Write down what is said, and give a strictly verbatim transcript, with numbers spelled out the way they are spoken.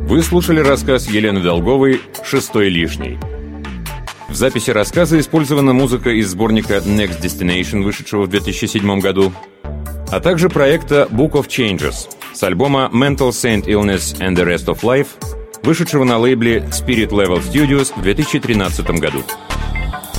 Вы слушали рассказ Елены Долговой «Шестой лишний». В записи рассказа использована музыка из сборника Next Destination, вышедшего в две тысячи седьмом году, а также проекта Book of Changes с альбома Mental Saint Illness and the Rest of Life, вышедшего на лейбле Spirit Level Studios в две тысячи тринадцатом году.